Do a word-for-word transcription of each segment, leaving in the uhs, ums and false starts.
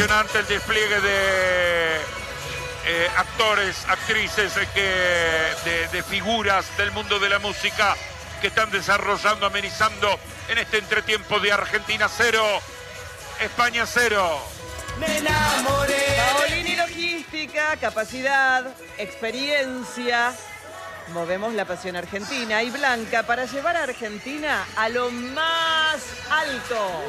Impresionante el despliegue de eh, actores, actrices, eh, que, de, de figuras del mundo de la música que están desarrollando, amenizando en este entretiempo de Argentina cero, España cero. Me enamoré. Paolini Logística, capacidad, experiencia. Movemos la pasión argentina y blanca para llevar a Argentina a lo más alto.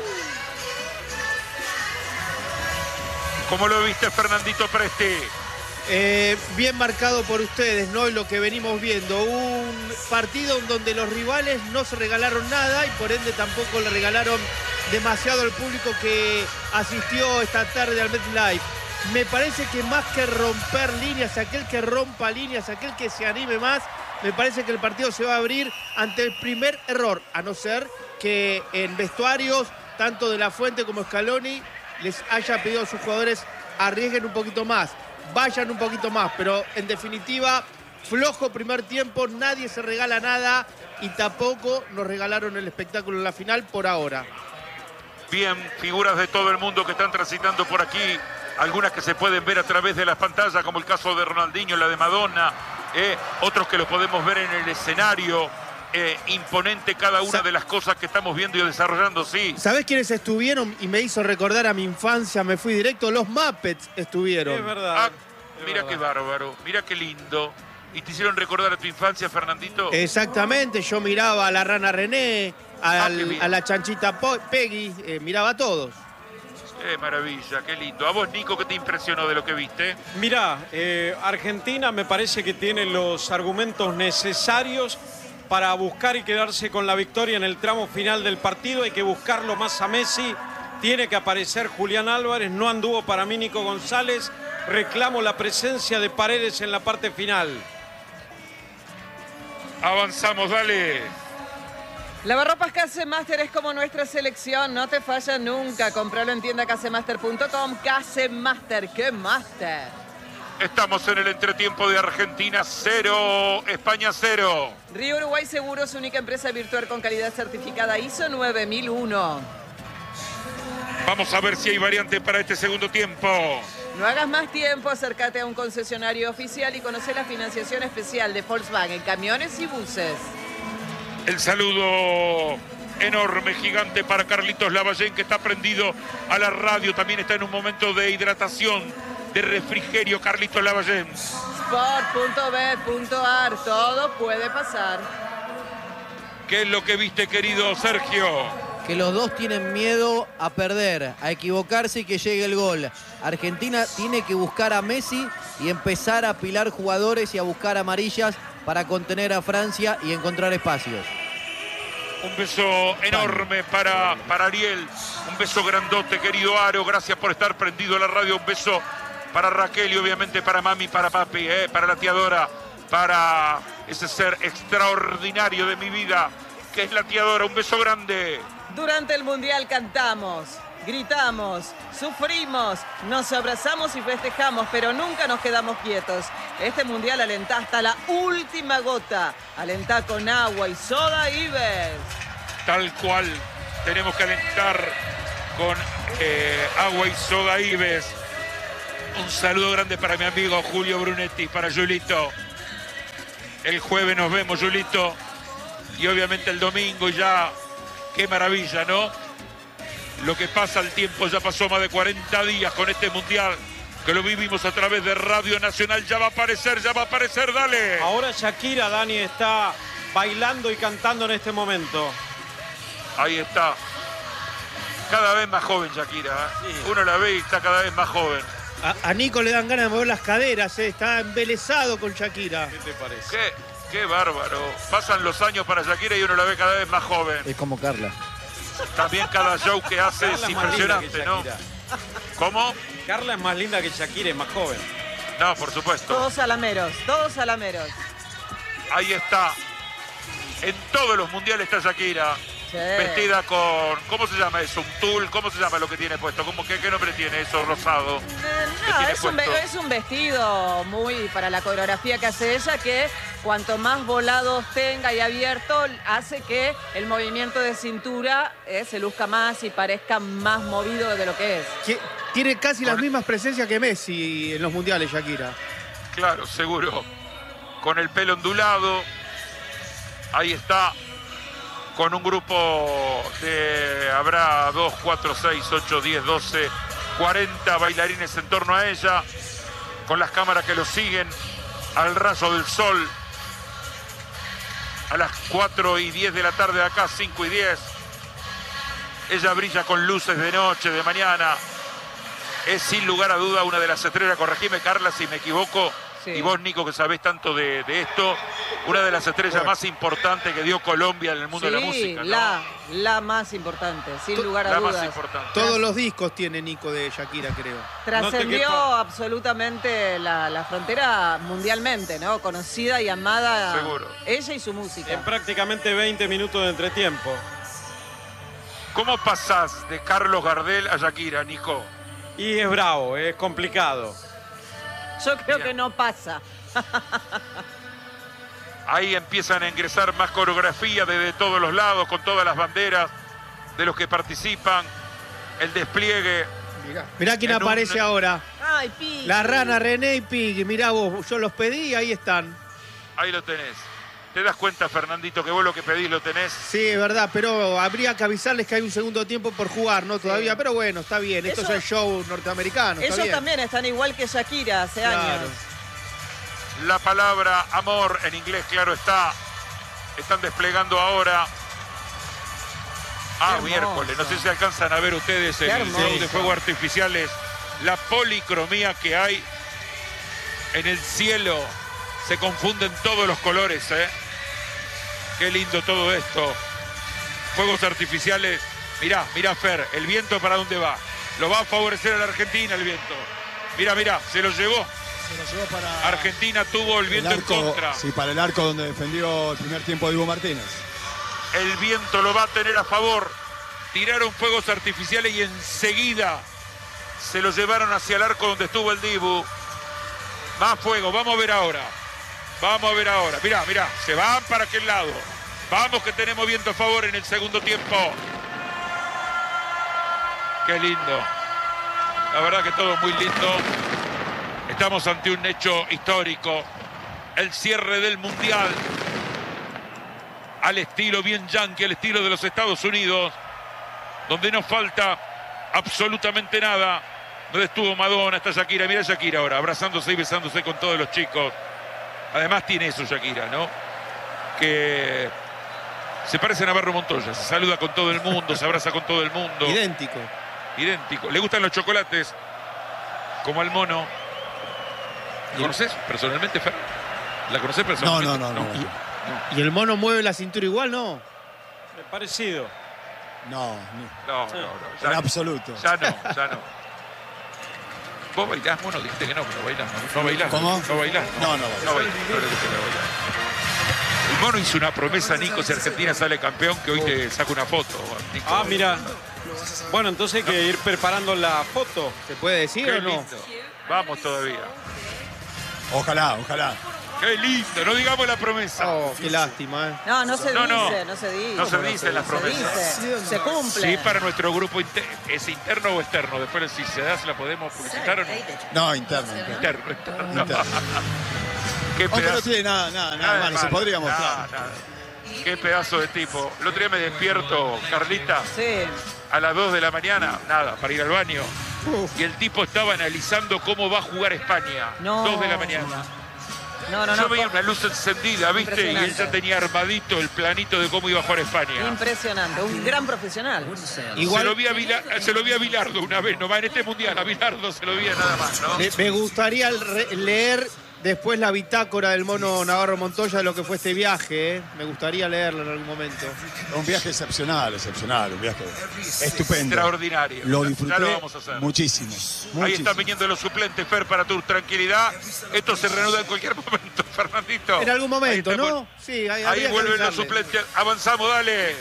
¿Cómo lo viste, Fernandito Presti? Eh, bien marcado por ustedes, ¿no? Y lo que venimos viendo, un partido en donde los rivales no se regalaron nada y por ende tampoco le regalaron demasiado al público que asistió esta tarde al MetLife. Me parece que más que romper líneas, aquel que rompa líneas, aquel que se anime más, me parece que el partido se va a abrir ante el primer error, a no ser que en vestuarios, tanto de La Fuente como Scaloni, les haya pedido a sus jugadores arriesguen un poquito más, vayan un poquito más, pero en definitiva, flojo primer tiempo, nadie se regala nada y tampoco nos regalaron el espectáculo en la final por ahora. Bien, figuras de todo el mundo que están transitando por aquí, algunas que se pueden ver a través de las pantallas, como el caso de Ronaldinho, la de Madonna, eh, otros que los podemos ver en el escenario. Eh, imponente cada una Sa de las cosas que estamos viendo y desarrollando, sí. ¿Sabés quiénes estuvieron? Y me hizo recordar a mi infancia, me fui directo, los Muppets estuvieron. Es verdad. Ah, es mira verdad. qué bárbaro, mira qué lindo. ¿Y te hicieron recordar a tu infancia, Fernandito? Exactamente, yo miraba a la rana René, al, ah, a la chanchita Peggy, eh, miraba a todos. Qué maravilla, qué lindo. ¿A vos, Nico, qué te impresionó de lo que viste? Mirá, eh, Argentina me parece que tiene los argumentos necesarios para buscar y quedarse con la victoria en el tramo final del partido. Hay que buscarlo más a Messi, tiene que aparecer Julián Álvarez, no anduvo para mí Nico González, reclamo la presencia de Paredes en la parte final. Avanzamos, dale. Lavarropas Casemaster es como nuestra selección, no te falla nunca. Compralo en tienda casemaster punto com. Casemaster, ¡qué master! Estamos en el entretiempo de Argentina cero, España cero. Río Uruguay Seguros, única empresa virtual con calidad certificada I S O nueve mil uno. Vamos a ver si hay variante para este segundo tiempo. No hagas más tiempo, acércate a un concesionario oficial y conoce la financiación especial de Volkswagen, camiones y buses. El saludo enorme, gigante para Carlitos Lavallén, que está prendido a la radio. También está en un momento de hidratación, de refrigerio, Carlitos Lavallén. sport punto bet punto ar, todo puede pasar. ¿Qué es lo que viste, querido Sergio? Que los dos tienen miedo a perder, a equivocarse y que llegue el gol. Argentina tiene que buscar a Messi y empezar a apilar jugadores y a buscar amarillas para contener a Francia y encontrar espacios. Un beso enorme para, para Ariel. Un beso grandote, querido Aro. Gracias por estar prendido a la radio. Un beso para Raquel y obviamente para mami, para papi, eh, para la tiadora, para ese ser extraordinario de mi vida, que es la tiadora. Un beso grande. Durante el Mundial cantamos, gritamos, sufrimos, nos abrazamos y festejamos, pero nunca nos quedamos quietos. Este Mundial alentá hasta la última gota. Alentá con agua y soda Ives. Tal cual, tenemos que alentar con eh, agua y soda Ives. Un saludo grande para mi amigo Julio Brunetti, para Julito. El jueves nos vemos, Julito. Y obviamente el domingo ya, qué maravilla, ¿no? Lo que pasa el tiempo, ya pasó más de cuarenta días con este Mundial, que lo vivimos a través de Radio Nacional. Ya va a aparecer, ya va a aparecer, dale. Ahora Shakira, Dani, está bailando y cantando en este momento. Ahí está. Cada vez más joven Shakira, ¿eh? Sí. Uno la ve y está cada vez más joven. A, a Nico le dan ganas de mover las caderas, eh, está embelesado con Shakira. ¿Qué te parece? Qué, qué bárbaro. Pasan los años para Shakira y uno la ve cada vez más joven. Es como Carla. También cada show que hace Carla es es más linda que impresionante, ¿no? Shakira. ¿Cómo? Carla es más linda que Shakira, es más joven. No, por supuesto. Todos salameros, todos salameros. Ahí está. En todos los mundiales está Shakira. Sí. Vestida con, ¿cómo se llama eso? Un tul, ¿cómo se llama lo que tiene puesto? ¿Cómo, qué, qué nombre tiene eso rosado? Eh, ¿Qué No, tiene es un, ve- puesto? es un vestido muy para la coreografía que hace ella, que cuanto más volados tenga y abierto, hace que el movimiento de cintura eh, se luzca más y parezca más movido de lo que es. Que tiene casi las Con- mismas presencias que Messi en los mundiales, Shakira. Claro, seguro. Con el pelo ondulado. Ahí está. Con un grupo de, habrá dos, cuatro, seis, ocho, diez, doce, cuarenta bailarines en torno a ella, con las cámaras que lo siguen al rayo del sol, a las cuatro y diez de la tarde de acá, cinco y diez. Ella brilla con luces de noche, de mañana. Es sin lugar a duda una de las estrellas, corregime Carla si me equivoco, Sí. y vos Nico que sabés tanto de, de esto, una de las estrellas más importantes que dio Colombia en el mundo Sí, de la música, ¿no? la, la más importante, sin To- lugar a La dudas. más importante. Todos los discos tiene Nico de Shakira, creo. Trascendió No te quepa- absolutamente la, la frontera mundialmente, ¿no? Conocida y amada. Seguro. Ella y su música. En prácticamente veinte minutos de entretiempo. ¿Cómo pasás de Carlos Gardel a Shakira, Nico? Y es bravo, es complicado. Yo creo Mira. que no pasa. Ahí empiezan a ingresar más coreografía desde todos los lados, con todas las banderas de los que participan, el despliegue. Mirá quién En un- aparece ahora. Ay, Pi. La rana, René y Pig. Mirá vos, yo los pedí, ahí están. Ahí lo tenés. ¿Te das cuenta, Fernandito, que vos lo que pedís lo tenés? Sí, es verdad, pero habría que avisarles que hay un segundo tiempo por jugar, ¿no? Todavía, pero bueno, está bien. Esto Eso- es el show norteamericano, está Ellos bien. también están igual que Shakira hace Claro. años. La palabra amor en inglés, claro está. Están desplegando ahora. Ah, Qué miércoles. No sé si alcanzan a ver ustedes Qué el hermoso. show de fuegos artificiales. La policromía que hay en el cielo. Se confunden todos los colores, ¿eh? Qué lindo todo esto. Fuegos artificiales. Mirá, mirá, Fer, el viento para dónde va. Lo va a favorecer a la Argentina el viento. Mirá, mirá, se lo llevó. Se lo llevó para Argentina tuvo el el viento en arco, contra. sí, para el arco donde defendió el primer tiempo Dibu Martínez. El viento lo va a tener a favor. Tiraron fuegos artificiales y enseguida se lo llevaron hacia el arco donde estuvo el Dibu. Más fuego, vamos a ver ahora. Vamos a ver ahora. Mirá, mirá, se van para aquel lado. Vamos que tenemos viento a favor en el segundo tiempo. Qué lindo. La verdad que todo muy lindo. Estamos ante un hecho histórico. El cierre del Mundial. Al estilo bien yankee, al estilo de los Estados Unidos. Donde no falta absolutamente nada. Donde estuvo Madonna, está Shakira. Mira Shakira ahora, abrazándose y besándose con todos los chicos. Además tiene eso Shakira, ¿no? Que se parece a Navarro Montoya. Se saluda con todo el mundo, se abraza con todo el mundo. Idéntico. Idéntico. Le gustan los chocolates, como al mono. ¿La conoces personalmente, Fer? ¿La conoces No, personalmente? no, no, no. ¿Y el mono mueve la cintura igual, no? Es parecido. No, ni- No, no, no. en Ya, absoluto. ya no, ya no. ¿Vos bailás, mono? Dijiste que no, pero bailás. No, no bailás. ¿Cómo? ¿No bailás? No, no bailo. No bailás. No le gusta que bailás. El mono hizo una promesa, Nico, si Argentina sale campeón, que hoy te saca una foto. Nico. Ah, mira. Bueno, entonces hay que ir preparando la foto. ¿Se puede decir Qué o no? lindo. Vamos todavía. Ojalá, ojalá. Qué lindo. No digamos la promesa. Oh, qué lástima, ¿eh? No, no se No, no. dice, no se dice. No se dicen las Se promesas. dice, se cumple. Sí, para nuestro grupo inter- es interno o externo. Después, si se da, se la podemos publicitar o no. No, interno, interno. Interno, interno. Interno. Qué Aunque no pedazo. tiene nada, nada, nada de malo, se malo, podría nada, mostrar. nada. Qué pedazo de tipo. El otro día me despierto, Carlita, Sí. a las dos de la mañana, nada, para ir al baño. Y el tipo estaba analizando cómo va a jugar España. No. dos de la mañana. No, no, Yo no. veía una luz encendida, ¿viste? Y él Impresionante. ya tenía armadito el planito de cómo iba a jugar España. Impresionante, un gran profesional. Igual Se lo vi a, Vila- se lo vi a Bilardo una vez, nomás en este mundial. A Bilardo se lo vi a nada más, ¿no? me, me gustaría re- leer después la bitácora del mono Navarro Montoya de lo que fue este viaje, ¿eh? Me gustaría leerlo en algún momento. Un viaje excepcional, excepcional, un viaje estupendo. Extraordinario. Lo Ya- disfruté ya lo vamos a hacer. muchísimo. Ahí muchísimo. están viniendo los suplentes, Fer, para tu tranquilidad. Esto se reanuda en cualquier momento, Fernandito. En algún momento, Ahí ¿no? estamos. Sí, ahí, Ahí habría que vuelven los avisarle. suplentes. Avanzamos, dale.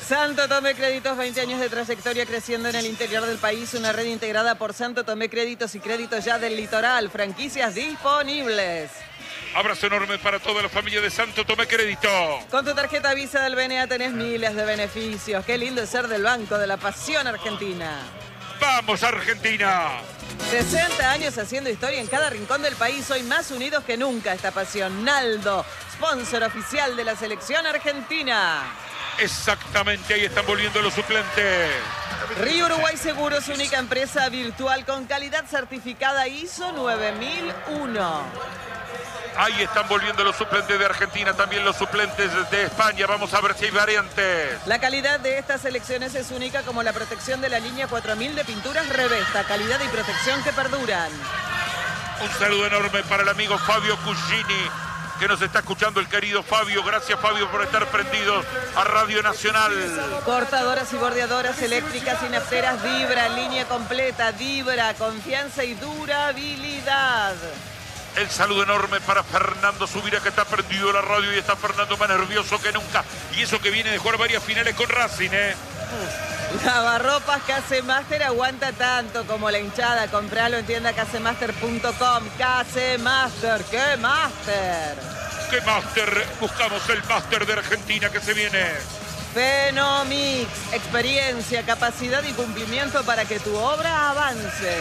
Santo Tomé Créditos, veinte años de trayectoria creciendo en el interior del país. Una red integrada por Santo Tomé Créditos y Créditos Ya del Litoral. Franquicias disponibles. Abrazo enorme para toda la familia de Santo Tomé Crédito. Con tu tarjeta Visa del B N A tenés miles de beneficios. Qué lindo es ser del Banco de la Pasión Argentina. ¡Vamos, Argentina! sesenta años haciendo historia en cada rincón del país. Hoy más unidos que nunca esta pasión. Naldo, sponsor oficial de la selección argentina. Exactamente, ahí están volviendo los suplentes. Río Uruguay Seguros, única empresa virtual con calidad certificada I S O nueve mil uno. Ahí están volviendo los suplentes de Argentina, también los suplentes de España. Vamos a ver si hay variantes. La calidad de estas selecciones es única, como la protección de la línea cuatro mil de pinturas Revesta. Calidad y protección que perduran. Un saludo enorme para el amigo Fabio Cugini, que nos está escuchando, el querido Fabio. Gracias, Fabio, por estar prendidos a Radio Nacional. Cortadoras y bordeadoras eléctricas y nafteras Vibra, línea completa, Vibra, confianza y durabilidad. El saludo enorme para Fernando Subira, que está prendido a la radio y está Fernando más nervioso que nunca. Y eso que viene de jugar varias finales con Racing, ¿eh? Lavarropas Casemaster aguanta tanto como la hinchada. Compralo en tienda casemaster punto com. Casemaster, ¿qué máster? ¿Qué máster? Buscamos el máster de Argentina que se viene. Fenomix, experiencia, capacidad y cumplimiento para que tu obra avance.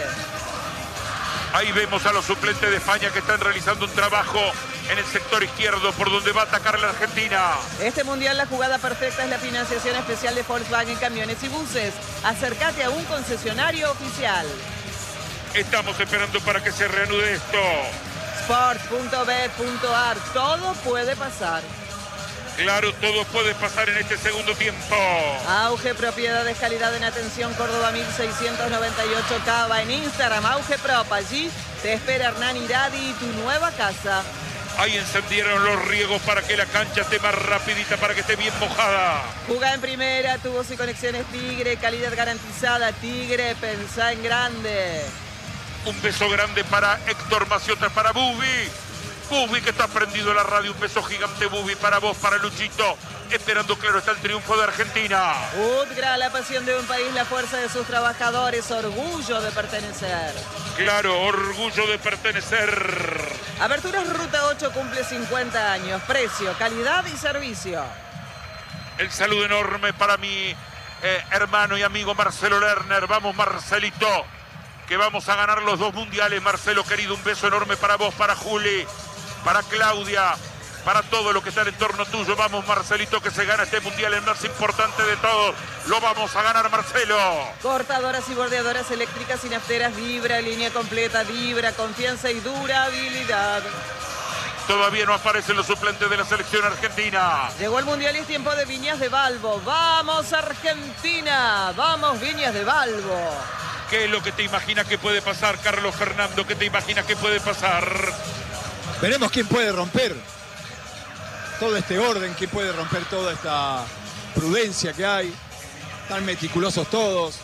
Ahí vemos a los suplentes de España que están realizando un trabajo en el sector izquierdo por donde va a atacar la Argentina. Este mundial la jugada perfecta es la financiación especial de Volkswagen Camiones y Buses. Acércate a un concesionario oficial. Estamos esperando para que se reanude esto. sport punto bet punto ar. Todo puede pasar. Claro, todo puede pasar en este segundo tiempo. Auge Propiedades, calidad en atención, Córdoba mil seiscientos noventa y ocho Cava. En Instagram, Auge Prop. Allí te espera Hernán Iradi y tu nueva casa. Ahí encendieron los riegos para que la cancha esté más rapidita, para que esté bien mojada. Jugá en primera, tubos y conexiones Tigre, calidad garantizada. Tigre, pensá en grande. Un beso grande para Héctor Maciota, para Bubi. Bubi, que está prendido en la radio. Un beso gigante, Bubi, para vos, para Luchito. Esperando, claro, está el triunfo de Argentina. Udgra, la pasión de un país, la fuerza de sus trabajadores, orgullo de pertenecer. Claro, orgullo de pertenecer. Aberturas Ruta ocho cumple cincuenta años. Precio, calidad y servicio. El saludo enorme para mi eh, hermano y amigo Marcelo Lerner. Vamos, Marcelito, que vamos a ganar los dos mundiales. Marcelo, querido, un beso enorme para vos, para Juli, para Claudia, para todo lo que está en torno tuyo. Vamos, Marcelito, que se gana este mundial, el más importante de todos. Lo vamos a ganar, Marcelo. Cortadoras y bordeadoras eléctricas y nafteras Vibra, línea completa Vibra, confianza y durabilidad. Todavía no aparecen los suplentes de la selección argentina. Llegó el mundial y es tiempo de Viñas de Balbo. ¡Vamos, Argentina! ¡Vamos, Viñas de Balbo! ¿Qué es lo que te imaginas que puede pasar, Carlos Fernando? ¿Qué te imaginas que puede pasar? Veremos quién puede romper todo este orden, quién puede romper toda esta prudencia que hay. Están meticulosos todos.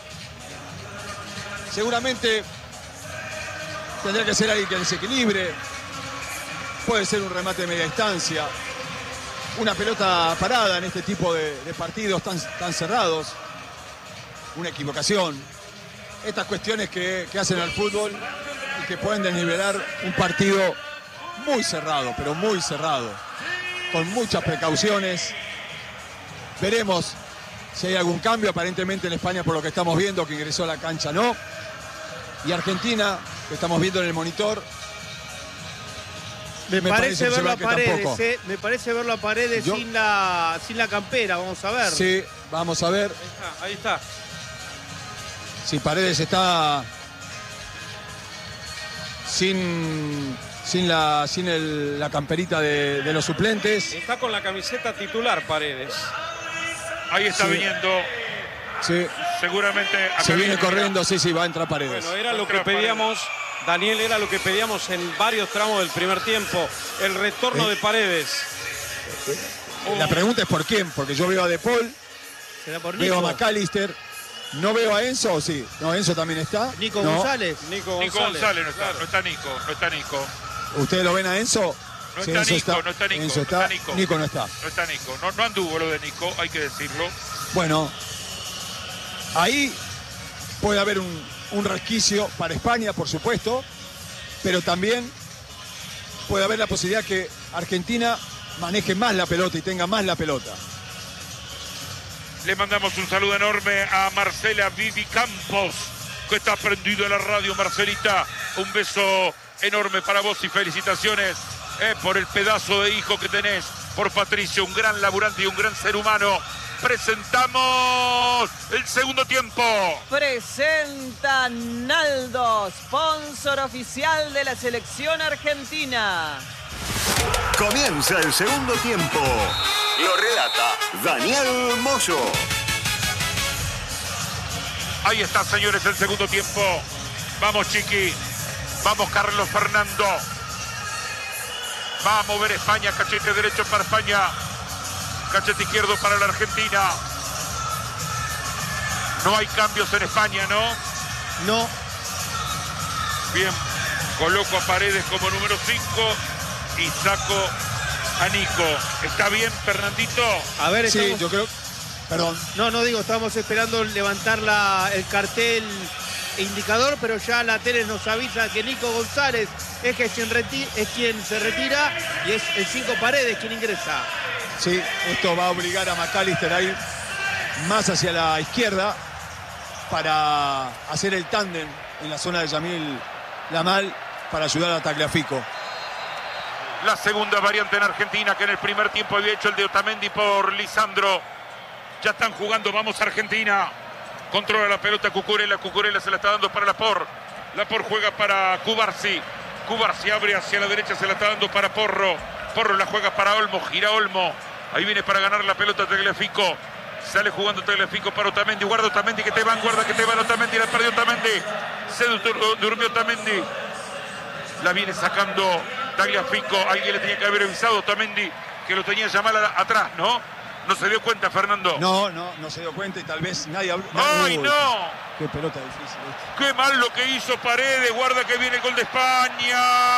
Seguramente tendrá que ser alguien que desequilibre. Puede ser un remate de media distancia. Una pelota parada en este tipo de, de partidos tan, tan cerrados. Una equivocación. Estas cuestiones que, que hacen al fútbol y que pueden desnivelar un partido muy cerrado, pero muy cerrado, con muchas precauciones. Veremos si hay algún cambio. Aparentemente en España, por lo que estamos viendo, que ingresó a la cancha no. Y Argentina, que estamos viendo en el monitor, me, me parece, parece verlo a Paredes, eh, me parece verlo a Paredes Yo... sin, la, sin la campera. Vamos a ver. Sí, vamos a ver. Ahí está, ahí está. Si Paredes está sin, sin, la, sin el, la camperita de, de los suplentes. Está con la camiseta titular Paredes. Ahí está sí. viniendo. Sí. Seguramente. Se viene corriendo, sí, sí, va a entrar Paredes. Bueno, era lo que pedíamos, Daniel, era lo que pedíamos en varios tramos del primer tiempo. El retorno ¿Eh? de Paredes. La pregunta es por quién, porque yo veo a De Paul, ¿Será por veo Nico? a McAllister. ¿No veo a Enzo o sí? No, Enzo también está. Nico no. González. Nico González. Nico González no está, claro. no está Nico, no está Nico. ¿Ustedes lo ven a Enzo? No Sí, está Enzo Nico, no está Nico, Enzo no está, está Nico. Nico no está. No está Nico, no, no anduvo lo de Nico, hay que decirlo. Bueno, ahí puede haber un, un resquicio para España, por supuesto, pero también puede haber la posibilidad que Argentina maneje más la pelota y tenga más la pelota. Le mandamos un saludo enorme a Marcela Vivi Campos, que está prendido a la radio. Marcelita, un beso enorme para vos y felicitaciones eh, por el pedazo de hijo que tenés, por Patricio, un gran laburante y un gran ser humano. Presentamos el segundo tiempo. Presenta Naldo, sponsor oficial de la selección argentina. Comienza el segundo tiempo. Lo relata Daniel Moyo. Ahí está, señores, el segundo tiempo. Vamos, Chiqui. Vamos, Carlos Fernando. Va a mover España. Cachete derecho para España. Cachete izquierdo para la Argentina. No hay cambios en España, ¿no? No. Bien. Coloco a Paredes como número cinco y saco a Nico. ¿Está bien, Fernandito? A ver, Sí, estamos... yo creo... Perdón. No, no digo, estamos esperando levantar la, el cartel indicador, pero ya la tele nos avisa que Nico González es, que quien, reti es quien se retira y es el cinco Paredes quien ingresa. Sí, esto va a obligar a McAllister a ir más hacia la izquierda para hacer el tándem en la zona de Yamil Lamal para ayudar a Tagliafico. La segunda variante en Argentina, que en el primer tiempo había hecho el de Otamendi por Lisandro. Ya están jugando, vamos Argentina. Controla la pelota Cucurella, Cucurella se la está dando para Lapor. Lapor juega para Cubarsi. Cubarsi abre hacia la derecha, se la está dando para Porro. Porro la juega para Olmo, gira Olmo. Ahí viene para ganar la pelota Tagliafico. Sale jugando Tagliafico para Otamendi. Guarda Otamendi, que te van, guarda que te van Otamendi. La perdió Otamendi. Se dur durmió Otamendi. La viene sacando Tagliafico. Alguien le tenía que haber avisado a Otamendi que lo tenía ya mal atrás, ¿no? No se dio cuenta, Fernando. No, no, no se dio cuenta y tal vez nadie habló. ¡Ay, no! Qué pelota difícil esta. ¡Qué mal lo que hizo Paredes! Guarda que viene el gol de España.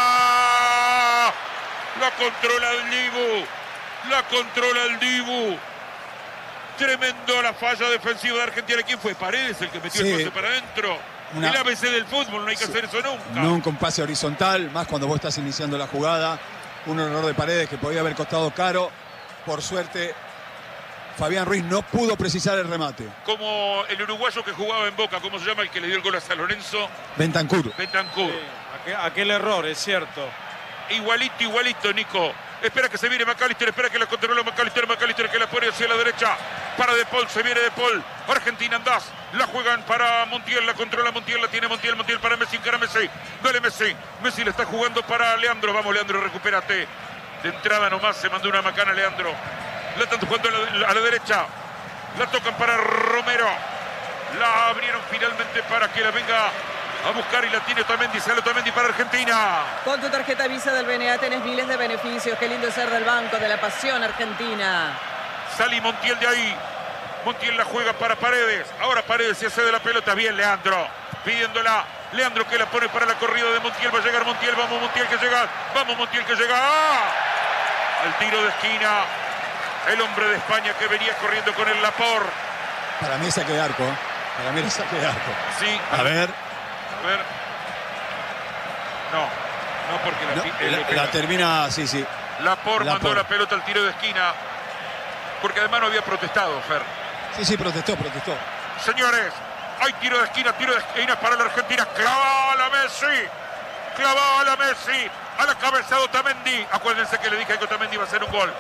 La controla el Dibu. La controla el Dibu. Tremendo la falla defensiva de Argentina. ¿Quién fue? Paredes el que metió Sí. el pase para adentro. Una... El A B C del fútbol, no hay que Sí. hacer eso nunca. Nunca un pase horizontal, más cuando vos estás iniciando la jugada. Un error de Paredes que podía haber costado caro. Por suerte, Fabián Ruiz no pudo precisar el remate. Como el uruguayo que jugaba en Boca, ¿cómo se llama el que le dio el gol a San Lorenzo? Bentancur. Bentancur. Sí, aquel, aquel error, es cierto. Igualito, igualito, Nico. Espera que se viene McAllister, espera que la controla McAllister, McAllister que la pone hacia la derecha. Para De Paul, se viene De Paul. Argentina andás. La juegan para Montiel, la controla Montiel, la tiene Montiel, Montiel para Messi, cara Messi. Dale Messi. Messi le está jugando para Leandro. Vamos, Leandro, recupérate. De entrada nomás se mandó una macana Leandro. La están jugando a la, a la derecha. La tocan para Romero. La abrieron finalmente para que la venga a buscar y la tiene Otamendi. Sale Otamendi para Argentina. Con tu tarjeta Visa del B N A tenés miles de beneficios. Qué lindo ser del Banco de la Pasión Argentina. Sale Montiel de ahí. Montiel la juega para Paredes. Ahora Paredes se hace de la pelota. Bien, Leandro. Pidiéndola. Leandro que la pone para la corrida de Montiel. Va a llegar Montiel. Vamos, Montiel que llega. Vamos, Montiel que llega. ¡Ah! Al tiro de esquina. El hombre de España que venía corriendo con el Lapor. Para mí es saque de arco. ¿eh? Para mí es saque de arco. Sí. A ver. A ver. No. No, porque la, No, eh, la, lo que la la- termina, sí, sí. Lapor mandó Lapor. la pelota al tiro de esquina. Porque además no había protestado, Fer. Sí, sí, protestó, protestó. Señores, hay tiro de esquina, tiro de esquina para la Argentina. Clavala Messi. Clavala Messi. A la cabeza de Otamendi. Acuérdense que le dije que Otamendi iba a hacer un gol.